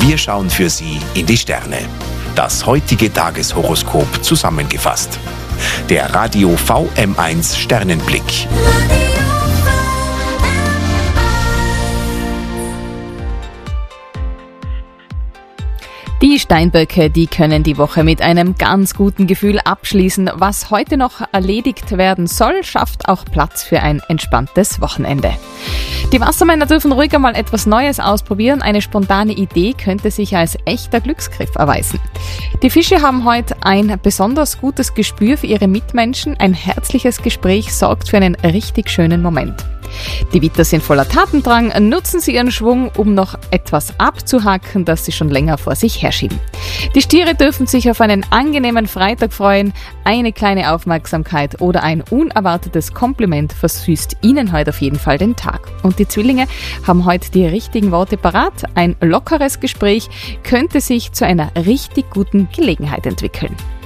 Wir schauen für Sie in die Sterne. Das heutige Tageshoroskop zusammengefasst. Der Radio VM1 Sternenblick. Die Steinböcke, die können die Woche mit einem ganz guten Gefühl abschließen. Was heute noch erledigt werden soll, schafft auch Platz für ein entspanntes Wochenende. Die Wassermänner dürfen ruhig einmal etwas Neues ausprobieren. Eine spontane Idee könnte sich als echter Glücksgriff erweisen. Die Fische haben heute ein besonders gutes Gespür für ihre Mitmenschen. Ein herzliches Gespräch sorgt für einen richtig schönen Moment. Die Widder sind voller Tatendrang, nutzen sie ihren Schwung, um noch etwas abzuhacken, das sie schon länger vor sich herschieben. Die Stiere dürfen sich auf einen angenehmen Freitag freuen. Eine kleine Aufmerksamkeit oder ein unerwartetes Kompliment versüßt ihnen heute auf jeden Fall den Tag. Und die Zwillinge haben heute die richtigen Worte parat. Ein lockeres Gespräch könnte sich zu einer richtig guten Gelegenheit entwickeln.